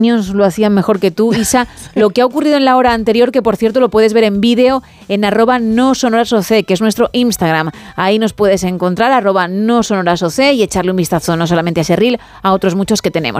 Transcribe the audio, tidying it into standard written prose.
lo hacían mejor que tú. Isa, lo que ha ocurrido en la hora anterior, que por cierto lo puedes ver en vídeo en @nosonorasoc, que es nuestro Instagram. Ahí nos puedes encontrar, @nosonorasoc, y echarle un vistazo no solamente a ese reel, a otros muchos que tenemos.